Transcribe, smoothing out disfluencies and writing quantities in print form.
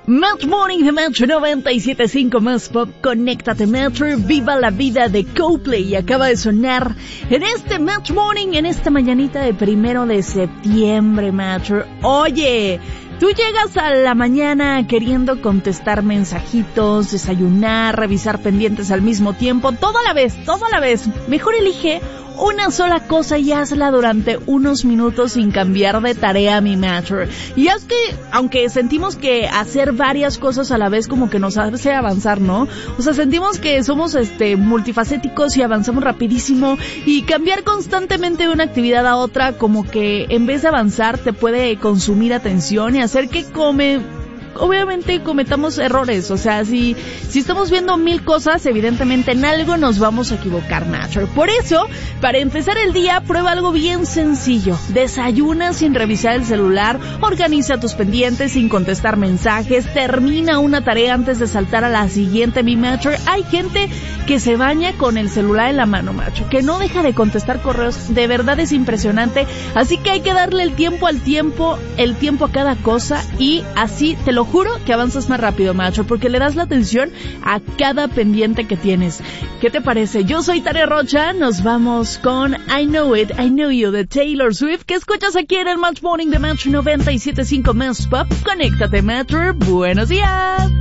Match Morning de Metro 97.5 Más Pop, conéctate Metro, viva la vida de Coldplay. Acaba de sonar en este Match Morning, en esta mañanita de 1 de septiembre, Metro. Oye, tú llegas a la mañana queriendo contestar mensajitos, desayunar, revisar pendientes al mismo tiempo, todo a la vez. Mejor elige una sola cosa y hazla durante unos minutos sin cambiar de tarea, mi Matcher. Y es que, aunque sentimos que hacer varias cosas a la vez como que nos hace avanzar, ¿no? O sea, sentimos que somos multifacéticos y avanzamos rapidísimo, y cambiar constantemente de una actividad a otra como que en vez de avanzar te puede consumir atención y hacer que obviamente cometamos errores. O sea, si estamos viendo 1000 cosas, evidentemente en algo nos vamos a equivocar, Matcher. Por eso, para empezar el día, prueba algo bien sencillo. Desayuna sin revisar el celular, organiza tus pendientes sin contestar mensajes, termina una tarea antes de saltar a la siguiente, mi Matcher. Hay gente que se baña con el celular en la mano, macho, que no deja de contestar correos. De verdad es impresionante. Así que hay que darle el tiempo a cada cosa, y así te lo juro que avanzas más rápido, macho, porque le das la atención a cada pendiente que tienes. ¿Qué te parece? Yo soy Tania Rocha, nos vamos con I Know It, I Know You de Taylor Swift, que escuchas aquí en el Match Morning de Match 97.5 Más Pop. Conéctate, Match. Buenos días.